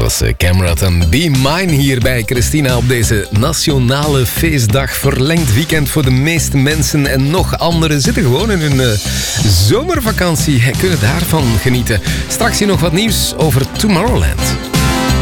was Camrat en Be Mine hier bij Christina op deze nationale feestdag. Verlengd weekend voor de meeste mensen en nog anderen zitten gewoon in hun zomervakantie en kunnen daarvan genieten. Straks hier nog wat nieuws over Tomorrowland.